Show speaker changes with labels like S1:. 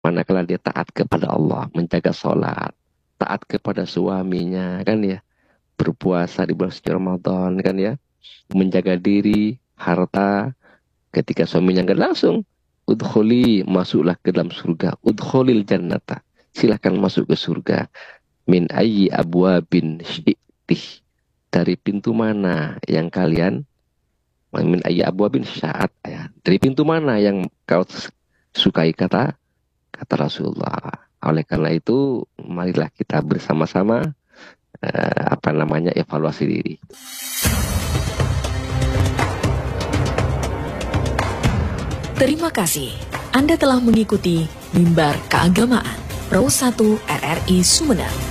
S1: Manakala dia taat kepada Allah, menjaga sholat, taat kepada suaminya, kan ya, berpuasa di bulan suci Ramadan, kan ya, menjaga diri, harta, ketika suaminya enggak langsung, udkhuli, masuklah ke dalam surga, udkhulil jannata, silahkan masuk ke surga, min ayyi abwabin syi'tih, dari pintu mana yang kalian, min ayyi abwabin sya'at, ya, dari pintu mana yang kau sukai, kata Rasulullah. Oleh karena itu, marilah kita bersama-sama evaluasi diri.
S2: Terima kasih. Anda telah mengikuti Mimbar Keagamaan Pro 1 RRI Sumedang.